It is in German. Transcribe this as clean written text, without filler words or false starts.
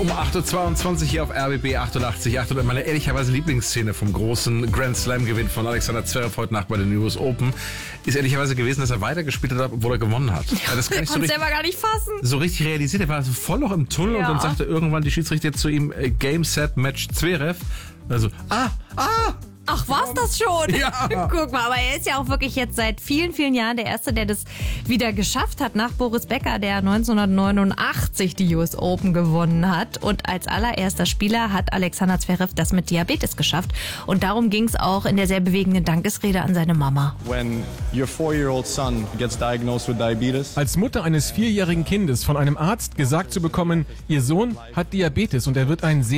um 8.22 Uhr hier auf RBB 88.8 und meine ehrlicherweise Lieblingsszene vom großen Grand Slam-Gewinn von Alexander Zverev heute Nacht bei den US Open ist ehrlicherweise gewesen, dass er weitergespielt hat, obwohl er gewonnen hat. Ja, das kann ich selber gar nicht fassen. So richtig realisiert. Er war so voll noch im Tunnel und dann sagte irgendwann die Schiedsrichter zu ihm, Game, Set, Match, Zverev. Also, Ach, war's das schon? Ja. Guck mal, aber er ist ja auch wirklich jetzt seit vielen, vielen Jahren der Erste, der das wieder geschafft hat, nach Boris Becker, der 1989 die US Open gewonnen hat. Und als allererster Spieler hat Alexander Zverev das mit Diabetes geschafft. Und darum ging es auch in der sehr bewegenden Dankesrede an seine Mama. When your 4-year-old son gets diagnosed with diabetes. Als Mutter eines 4-jährigen Kindes von einem Arzt gesagt zu bekommen, ihr Sohn hat Diabetes und er wird ein sehr